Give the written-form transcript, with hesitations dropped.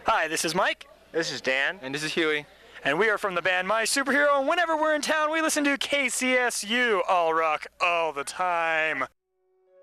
Hi, this is Mike. This is Dan. And this is Huey. And we are from the band My Superhero, and whenever we're in town, we listen to KCSU, all rock, all the time.